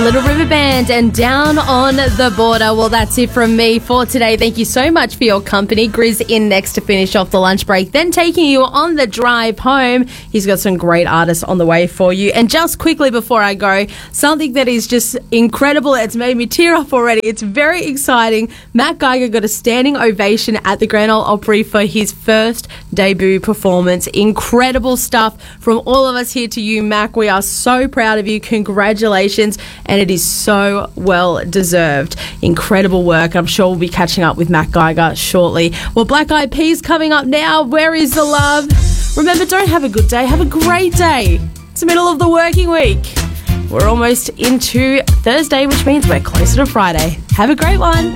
Little River Band and Down on the Border. Well, that's it from me for today. Thank you so much for your company. Grizz in next to finish off the lunch break, then taking you on the drive home. He's got some great artists on the way for you. And just quickly before I go, something that is just incredible. It's made me tear up already. It's very exciting. Matt Geiger got a standing ovation at the Grand Ole Opry for his first debut performance. Incredible stuff from all of us here to you, Mac. We are so proud of you. Congratulations. And it is so well deserved. Incredible work. I'm sure we'll be catching up with Matt Geiger shortly. Well, Black Eyed Peas coming up now. Where is the love? Remember, don't have a good day. Have a great day. It's the middle of the working week. We're almost into Thursday, which means we're closer to Friday. Have a great one.